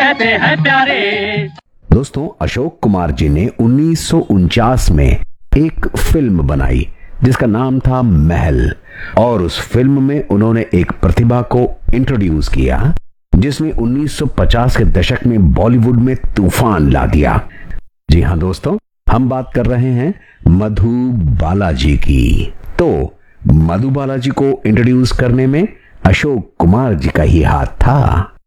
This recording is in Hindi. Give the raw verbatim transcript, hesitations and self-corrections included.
कहते हैं प्यारे। दोस्तों, अशोक कुमार जी ने उन्नीस सौ उनचास में एक फिल्म बनाई जिसका नाम था महल, और उस फिल्म में उन्होंने एक प्रतिभा को इंट्रोड्यूस किया जिसने उन्नीस सौ पचास के दशक में बॉलीवुड में तूफान ला दिया। जी हां दोस्तों, हम बात कर रहे हैं मधु बालाजी की। तो मधु बालाजी को इंट्रोड्यूस करने में अशोक कुमार जी का ही हाथ था।